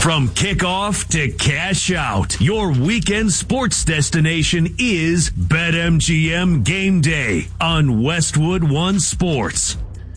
From kickoff to cash out, your weekend sports destination is BetMGM Game Day on Westwood One Sports.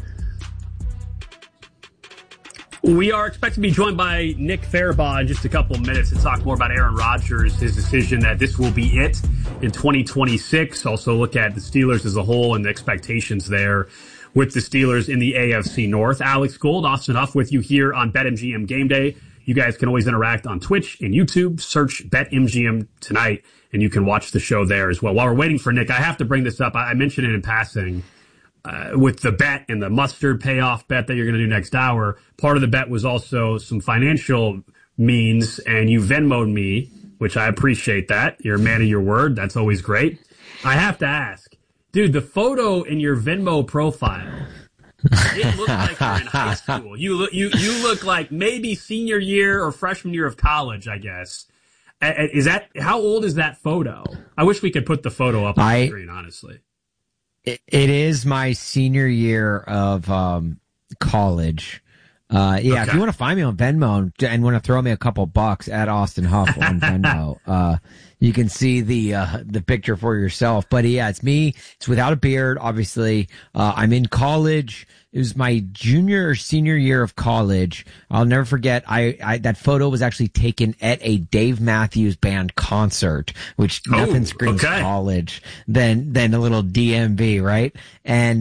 We are expected to be joined by Nick Farabaugh in just a couple of minutes to talk more about Aaron Rodgers, his decision that this will be it in 2026. Also look at the Steelers as a whole and the expectations there with the Steelers in the AFC North. Alex Gold, Austin Huff with you here on BetMGM Game Day. You guys can always interact on Twitch and YouTube. Search BetMGM tonight, and you can watch the show there as well. While we're waiting for Nick, I have to bring this up. I mentioned it in passing with the bet and the mustard payoff bet that you're going to do next hour. Part of the bet was also some financial means, and you Venmo'd me, which I appreciate that. You're a man of your word. That's always great. I have to ask, dude, the photo in your Venmo profile, it looks like you're in high school. You look like maybe senior year or freshman year of college, I guess. How old is that photo? I wish we could put the photo up on the screen, honestly. It is my senior year of college. Okay. If you want to find me on Venmo and want to throw me a couple bucks at Austin Huff on Venmo, you can see the picture for yourself. But yeah, it's me. It's without a beard, obviously. I'm in college. It was my junior or senior year of college. I'll never forget. That photo was actually taken at a Dave Matthews Band concert, which nothing screams college than a little DMV, right? And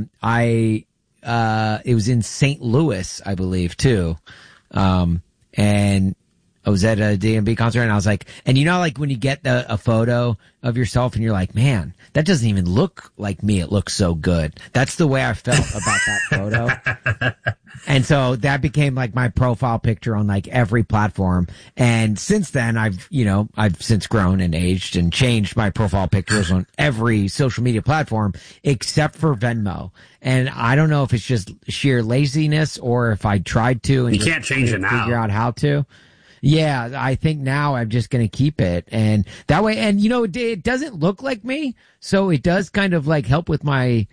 it was in St. Louis, I believe, too. And I was at a DMV concert, and I was like, and you know, like when you get a photo of yourself and you're like, man, that doesn't even look like me. It looks so good. That's the way I felt about that photo. And so that became like my profile picture on like every platform. And since then, I've since grown and aged and changed my profile pictures on every social media platform except for Venmo. And I don't know if it's just sheer laziness or if I tried to and you can't change it now. Figure out how to. Yeah, I think now I'm just going to keep it. And that way, and it doesn't look like me. So it does kind of like help with my,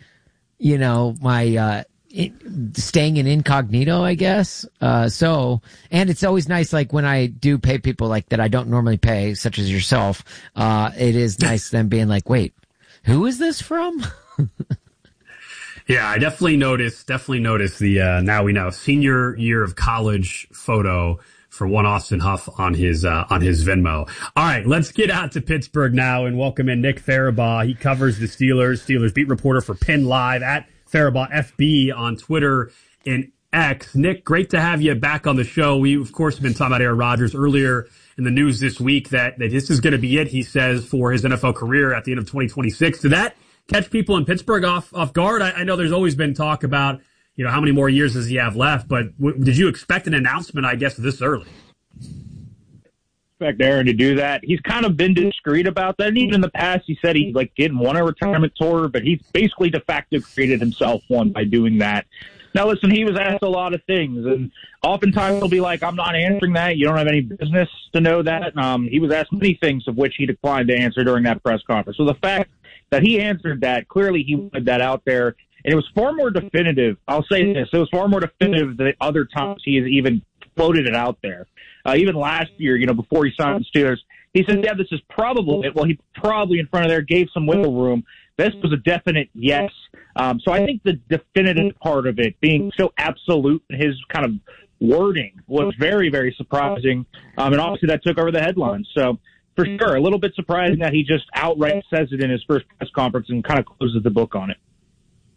staying in incognito, I guess. And it's always nice, like when I do pay people like that I don't normally pay, such as yourself, it is nice them being like, wait, who is this from? Yeah, I definitely noticed the, now we know, senior year of college photo for one Austin Huff on his Venmo. All right, let's get out to Pittsburgh now and welcome in Nick Farabaugh. He covers the Steelers beat reporter for Penn Live at Farabaugh FB on Twitter and X. Nick, great to have you back on the show. We, of course, have been talking about Aaron Rodgers earlier in the news this week that this is going to be it, he says, for his NFL career at the end of 2026. Did that catch people in Pittsburgh off guard? I know there's always been talk about, how many more years does he have left, but did you expect an announcement, I guess, this early? Expect Aaron to do that. He's kind of been discreet about that. And even in the past, he said he didn't want a retirement tour, but he's basically de facto created himself one by doing that. Now, listen, he was asked a lot of things, and oftentimes he'll be like, I'm not answering that. You don't have any business to know that. He was asked many things of which he declined to answer during that press conference. So the fact that he answered that, clearly he wanted that out there. And it was far more definitive. I'll say this. It was far more definitive than other times he has even floated it out there. Even last year, before he signed the Steelers, he said, yeah, this is probably it. Well, he probably in front of there gave some wiggle room. This was a definite yes. So I think the definitive part of it being so absolute in his kind of wording was very, very surprising. And obviously that took over the headlines. So for sure, a little bit surprising that he just outright says it in his first press conference and kind of closes the book on it.